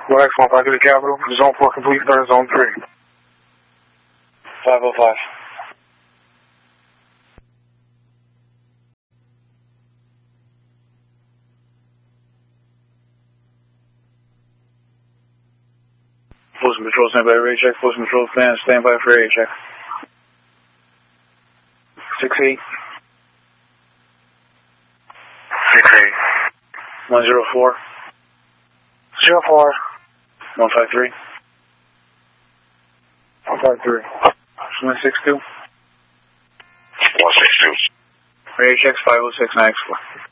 Relax 15 to the Capitol. Zone 4 complete, start zone 3. 505. Folsom Patrol, stand by ray check. Folsom Patrol, stand by for ray check. 68. 68. 104. 04. 153. 153. 162. 162. Ray checks 506 964.